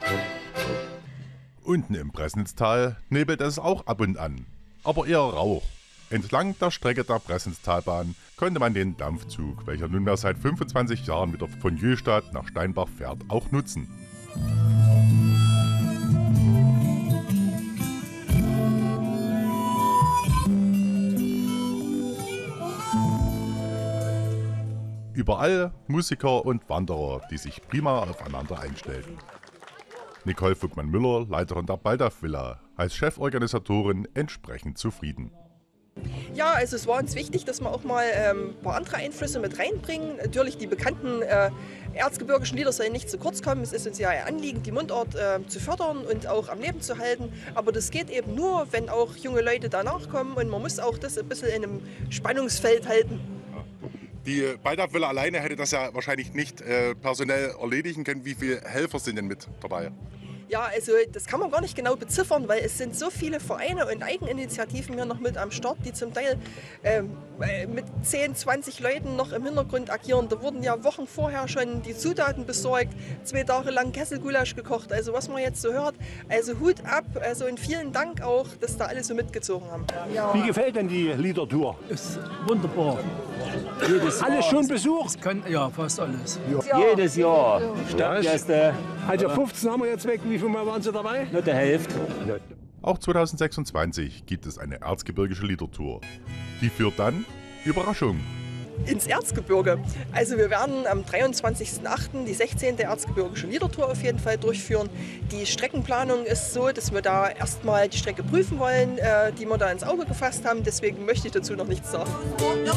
Unten im Pressnitztal nebelt es auch ab und an, aber eher Rauch. Entlang der Strecke der Pressnitztalbahn konnte man den Dampfzug, welcher nunmehr seit 25 Jahren wieder von Jöstadt nach Steinbach fährt, auch nutzen. Überall Musiker und Wanderer, die sich prima aufeinander einstellten. Nicole Vogtmann-Müller, Leiterin der Baldauf-Villa, als Cheforganisatorin entsprechend zufrieden. Ja, also es war uns wichtig, dass wir auch mal ein paar andere Einflüsse mit reinbringen. Natürlich die bekannten erzgebirgischen Lieder sollen nicht zu kurz kommen. Es ist uns ja ein Anliegen, die Mundart zu fördern und auch am Leben zu halten. Aber das geht eben nur, wenn auch junge Leute danach kommen und man muss auch das ein bisschen in einem Spannungsfeld halten. Die Baldauf-Villa alleine hätte das ja wahrscheinlich nicht personell erledigen können. Wie viele Helfer sind denn mit dabei? Ja, also das kann man gar nicht genau beziffern, weil es sind so viele Vereine und Eigeninitiativen hier noch mit am Start, die zum Teil mit 10, 20 Leuten noch im Hintergrund agieren. Da wurden ja Wochen vorher schon die Zutaten besorgt, 2 Tage lang Kesselgulasch gekocht, also was man jetzt so hört. Also Hut ab, also und vielen Dank auch, dass da alle so mitgezogen haben. Ja. Wie gefällt denn die Liedertour? Ist wunderbar. Alles schon besucht? Ja, fast alles. Ja. Jedes Jahr. Stammgäste. Also 15 haben wir jetzt weg. Wie viel Mal waren Sie dabei? Nur der Hälfte. Auch 2026 gibt es eine erzgebirgische Liedertour. Die führt dann, Überraschung, ins Erzgebirge. Also wir werden am 23.08. die 16. Erzgebirgische Liedertour auf jeden Fall durchführen. Die Streckenplanung ist so, dass wir da erstmal die Strecke prüfen wollen, die wir da ins Auge gefasst haben. Deswegen möchte ich dazu noch nichts sagen.